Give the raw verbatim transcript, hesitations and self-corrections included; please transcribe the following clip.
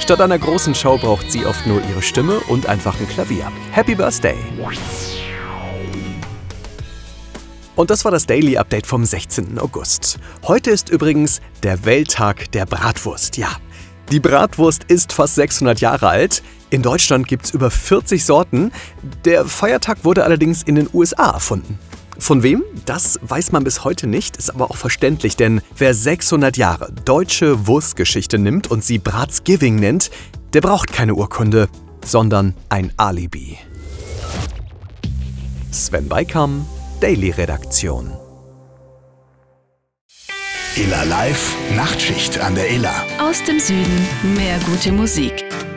Statt einer großen Show braucht sie oft nur ihre Stimme und einfach ein Klavier. Happy Birthday! Und das war das Daily Update vom sechzehnten August. Heute ist übrigens der Welttag der Bratwurst. Ja, die Bratwurst ist fast sechshundert Jahre alt. In Deutschland gibt's über vierzig Sorten. Der Feiertag wurde allerdings in den U S A erfunden. Von wem? Das weiß man bis heute nicht, ist aber auch verständlich, denn wer sechshundert Jahre deutsche Wurstgeschichte nimmt und sie Bratsgiving nennt, der braucht keine Urkunde, sondern ein Alibi. Sven Beikam, Daily-Redaktion. Illa Live, Nachtschicht an der Illa. Aus dem Süden mehr gute Musik.